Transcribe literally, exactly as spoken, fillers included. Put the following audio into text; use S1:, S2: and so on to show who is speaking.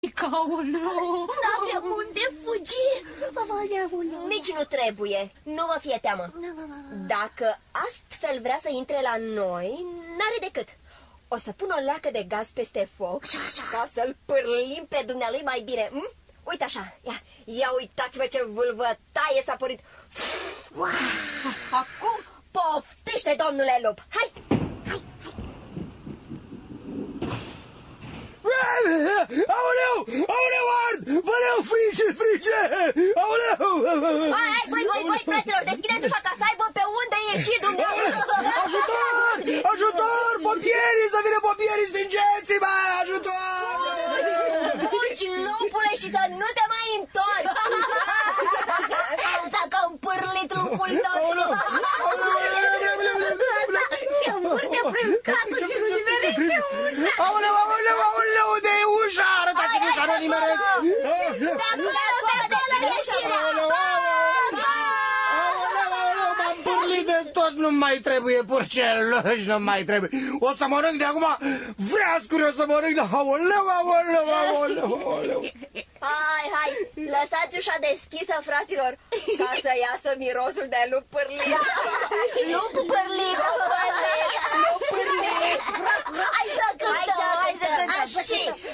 S1: N-avem unde fugi.
S2: Nici nu trebuie, nu vă fie teamă. Dacă astfel vrea să intre la noi, n-are decât. O să pun o leacă de gaz peste foc ca să-l pârlim pe dumnealui mai bine. hm? Uite așa, ia, ia uitați-vă ce vâlvă taie s-a părit. Acum poftește, domnule lup. Hai!
S3: Aoleu! Aoleu, ard! Văleu, frice, frice! Aoleu!
S2: Hai, hai, voi, voi, voi, fraților, deschideți ușa ca să aibă pe unde ieși dumneavoastră!
S3: Ajutor! Ajutor! Pompierii! Să vină pompierii! Stingeți-mă! Ajutor!
S2: Fugi, lupule, și să nu te mai întorci! S-a cam pârlit lupul nostru!
S1: Se urte frâncatul și nu nimerește ușa.
S3: Aoleu, aoleu, aoleu! De ușa! Arătați-mi ușa, nu nimeresc!
S2: De acolo, de acolo, ieșirea!
S3: M-am pârlit de tot, nu mai trebuie purceluși, nu mai trebuie. O să mănânc de acum vreascuri, o să mănânc de... Aoleu, aoleu, aoleu, aoleu.
S2: Hai, hai, lăsați ușa deschisă, fraților, ca să iasă mirosul de lup pârlit. Lup pârlit, lup pârlit, lup pârlit.
S1: Hai să cântăm,
S2: Hai să cântăm,
S1: hai să
S2: și...
S1: cântăm.